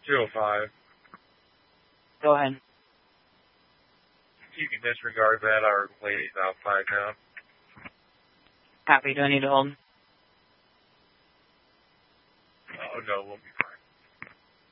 205. Go ahead. You can disregard that. Our lady's outside now. Copy. Do I need to hold? Oh, no, we'll be